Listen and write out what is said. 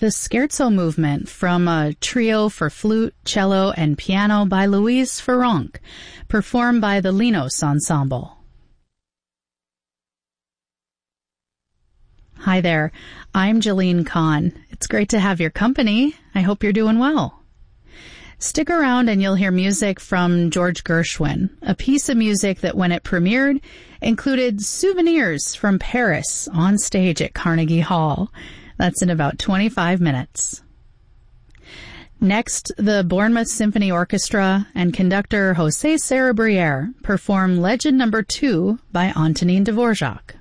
the Scherzo movement from a trio for flute, cello, and piano by Louise Ferronk, performed by the Linos Ensemble. Hi there, I'm Jalene Kahn. It's great to have your company. I hope you're doing well. Stick around and you'll hear music from George Gershwin, a piece of music that when it premiered included souvenirs from Paris on stage at Carnegie Hall. That's in about 25 minutes. Next, the Bournemouth Symphony Orchestra and conductor José Sarabrière perform Legend No. 2 by Antonin Dvorak.